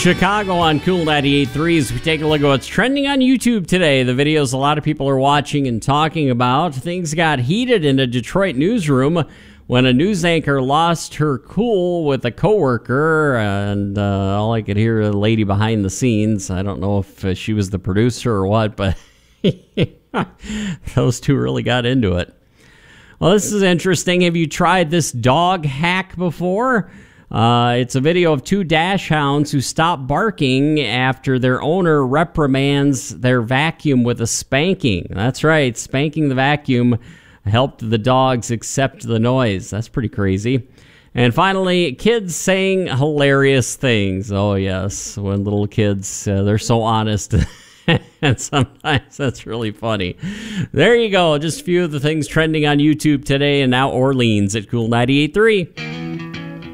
Chicago on Cool 98.3 as we take a look at what's trending on YouTube today. The videos a lot of people are watching and talking about. Things got heated in a Detroit newsroom when a news anchor lost her cool with a coworker, and all I could hear, a lady behind the scenes. I don't know if she was the producer or what, but those two really got into it. Well, this is interesting. Have you tried this dog hack before? It's a video of two dachshunds who stop barking after their owner reprimands their vacuum with a spanking. That's right, spanking the vacuum helped the dogs accept the noise. That's pretty crazy. And finally, kids saying hilarious things. Oh, yes, when little kids, they're so honest. And sometimes that's really funny. There you go. Just a few of the things trending on YouTube today, and now Orleans at Cool 98.3.